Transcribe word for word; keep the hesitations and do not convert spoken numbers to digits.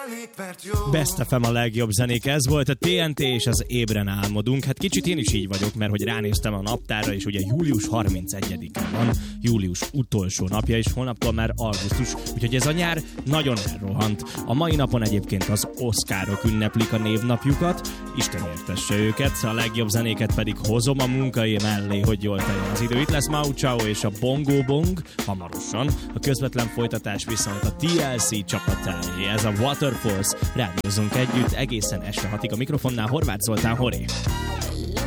Best ef em a legjobb zenék, ez volt a té en té és az Ébren álmodunk. Hát kicsit én is így vagyok, mert hogy ránéztem a naptárra, és ugye július harmincegyedike van, július utolsó napja, és holnaptól már augusztus, úgyhogy ez a nyár nagyon elrohant. A mai napon egyébként az Oscarok ünneplik a névnapjukat, Isten értesse őket, a legjobb zenéket pedig hozom a munkai mellé, hogy jól teljen az idő. Itt lesz Mau Chao és a Bongo Bong hamarosan, a közvetlen folytatás viszont a té el cé csapatáé, ez a Waterfalls. Rádiózunk együtt egészen este hatig, a mikrofonnál Horváth Zoltán, Horé.